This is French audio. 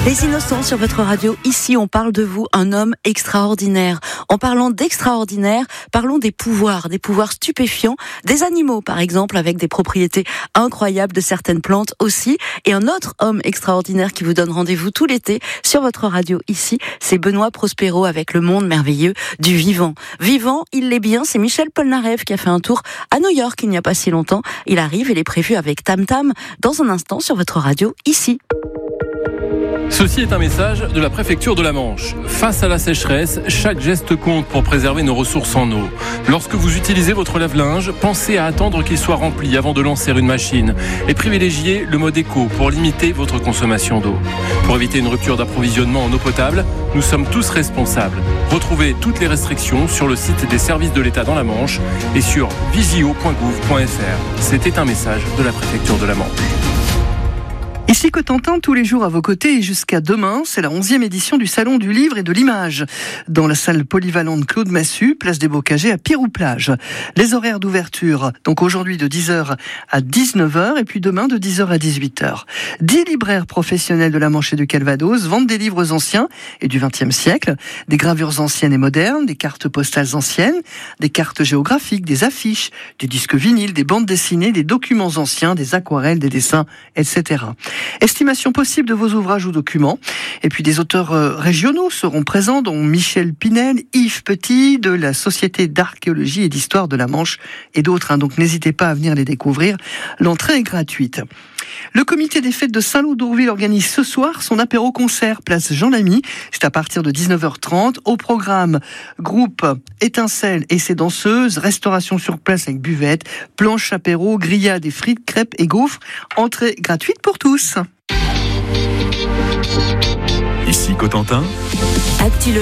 Les Innocents sur votre radio. Ici, on parle de vous, un homme extraordinaire. En parlant d'extraordinaire, parlons des pouvoirs stupéfiants, des animaux par exemple, avec des propriétés incroyables de certaines plantes aussi. Et un autre homme extraordinaire qui vous donne rendez-vous tout l'été sur votre radio ici, c'est Benoît Prospero avec le monde merveilleux du vivant. Vivant, il l'est bien, c'est Michel Polnareff qui a fait un tour à New York il n'y a pas si longtemps. Il arrive, il est prévu avec Tam Tam dans un instant sur votre radio ici. Ceci est un message de la préfecture de la Manche. Face à la sécheresse, chaque geste compte pour préserver nos ressources en eau. Lorsque vous utilisez votre lave-linge, pensez à attendre qu'il soit rempli avant de lancer une machine et privilégiez le mode éco pour limiter votre consommation d'eau. Pour éviter une rupture d'approvisionnement en eau potable, nous sommes tous responsables. Retrouvez toutes les restrictions sur le site des services de l'État dans la Manche et sur visio.gouv.fr. C'était un message de la préfecture de la Manche. Ici Cotentin, tous les jours à vos côtés et jusqu'à demain, c'est la 11e édition du Salon du Livre et de l'Image. Dans la salle polyvalente Claude Massu, place des Bocagers à Pirou-Plage. Les horaires d'ouverture, donc aujourd'hui de 10h à 19h et puis demain de 10h à 18h. 10 libraires professionnels de la Manche et du Calvados vendent des livres anciens et du XXe siècle, des gravures anciennes et modernes, des cartes postales anciennes, des cartes géographiques, des affiches, des disques vinyles, des bandes dessinées, des documents anciens, des aquarelles, des dessins, etc. Estimation possible de vos ouvrages ou documents. Et puis des auteurs régionaux seront présents, dont Michel Pinel, Yves Petit, de la Société d'archéologie et d'histoire de la Manche et d'autres. Donc n'hésitez pas à venir les découvrir. L'entrée est gratuite. Le comité des fêtes de Saint-Loup-d'Ourville organise ce soir son apéro-concert, place Jean Lamy. C'est à partir de 19h30. Au programme, groupe Étincelle et ses danseuses, restauration sur place avec buvette, planche apéro, grillades et frites, crêpes et gaufres. Entrée gratuite pour tous. Ici Cotentin. Actu